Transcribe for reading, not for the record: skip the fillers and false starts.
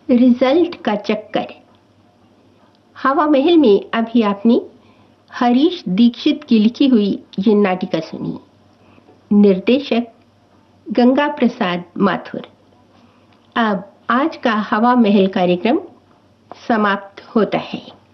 Result का चक्कर। हवा महल में अभी आपने हरीश दीक्षित की लिखी हुई ये नाटिका सुनी। निर्देशक गंगा प्रसाद माथुर। अब आज का हवा महल कार्यक्रम समाप्त होता है।